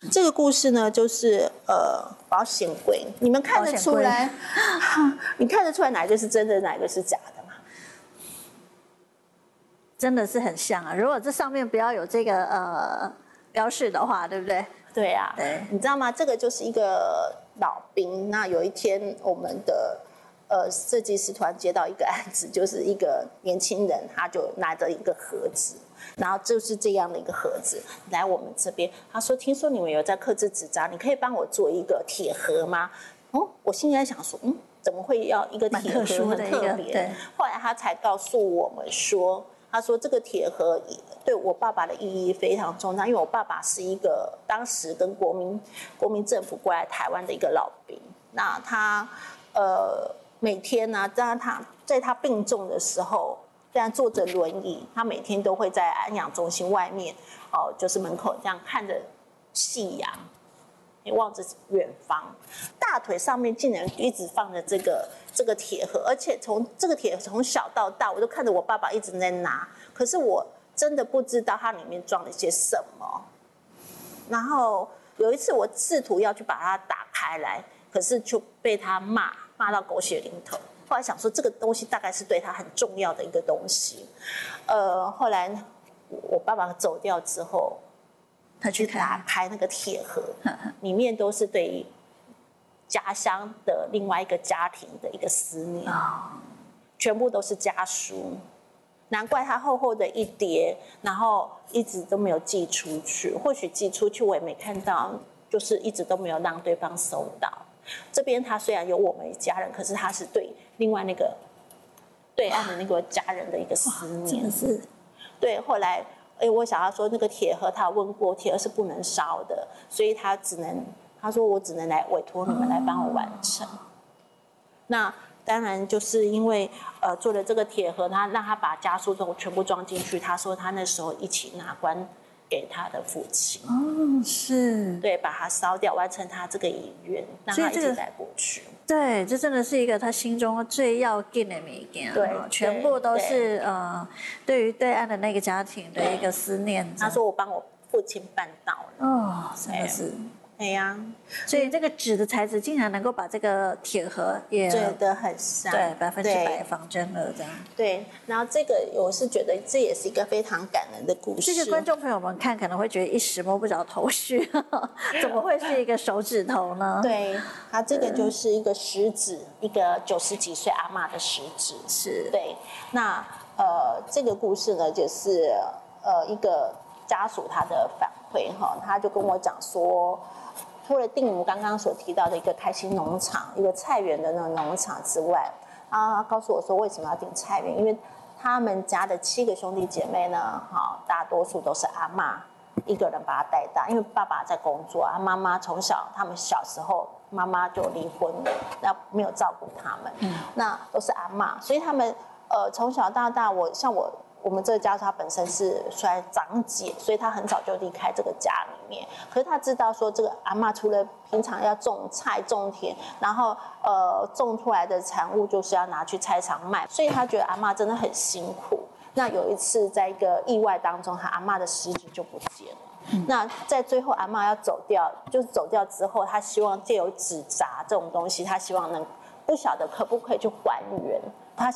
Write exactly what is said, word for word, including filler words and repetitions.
这个故事呢，就是呃保险柜，你们看得出来，你看得出来哪一个是真的，哪一个是假的吗？ 真的是很像啊！如果这上面不要有这个呃标示的话，对不对？ 对啊， 对， 你知道吗？这个就是一个老兵。那有一天，我们的呃设计师突然接到一个案子，就是一个年轻人，他就拿着一个盒子。然后就是这样的一个盒子来我们这边，他说：“听说你们有在刻制纸张，你可以帮我做一个铁盒吗？”哦，我心里在想说，嗯，怎么会要一个铁盒？很特别。后来他才告诉我们说，他说这个铁盒对我爸爸的意义非常重大，因为我爸爸是一个当时跟国民国民政府过来台湾的一个老兵，那他呃每天呢、啊，在他在他病重的时候。虽然坐着轮椅，他每天都会在安养中心外面，哦，就是门口这样看着夕阳，你望着远方，大腿上面竟然一直放着这个这个铁盒，而且从这个铁盒从小到大，我都看着我爸爸一直在拿，可是我真的不知道它里面装了些什么。然后有一次我试图要去把它打开来，可是就被他骂骂到狗血淋头。后来想说，这个东西大概是对他很重要的一个东西。呃，后来我爸爸走掉之后，他去打开那个铁盒，里面都是对于家乡的另外一个家庭的一个思念，全部都是家书。难怪他厚厚的一叠，然后一直都没有寄出去。或许寄出去我也没看到，就是一直都没有让对方收到。这边他虽然有我们家人，可是他是对另外那个对岸的那个家人的一个思念。 真的是。 对，后来哎，我想要说那个铁盒，他问过铁盒是不能烧的，所以他只能他说我只能来委托你们来帮我完成。哦、那当然就是因为呃做了这个铁盒，他让他把家书都全部装进去。他说他那时候一起拿关给他的父亲。 哦，是。 对，把它烧掉，完成他这个遗愿，让他一起带过去。 对，这真的是一个他心中最要紧的物件， 对， 全部都是呃，对于对岸的那个家庭的一个思念。 他说我帮我父亲办到了， 哦，真的是。 对呀、啊， 所以这个纸的材质竟然能够把这个铁盒也对得很像， 对，百分之百仿真了这样。 对，然后这个我是觉得这也是一个非常感人的故事。 这个观众朋友们看可能会觉得一时摸不着头绪，怎么会是一个手指头呢？ 对，它这个就是一个食指，一个九十几岁阿嬷的食指。 是。 对，那呃这个故事呢，就是呃一个家属他的反馈哈，他就跟我讲说。除了定我们刚刚所提到的一个开心农场、一个菜园的那种农场之外，他告诉我说为什么要订菜园？因为他们家的七个兄弟姐妹呢，哈，大多数都是阿嬷一个人把他带大，因为爸爸在工作，啊，妈妈从小他们小时候妈妈就离婚了，那没有照顾他们，嗯，那都是阿嬷，所以他们呃从小到大，我像我。我们这个家他本身是算长姐，所以他很早就离开这个家里面。可是他知道说，这个阿嬷除了平常要种菜、种田，然后呃种出来的产物就是要拿去菜场卖，所以他觉得阿嬷真的很辛苦。那有一次在一个意外当中，他阿嬷的食指就不见了。嗯、那在最后阿嬷要走掉，就是走掉之后，他希望借由纸扎这种东西，他希望能不晓得可不可以去还原。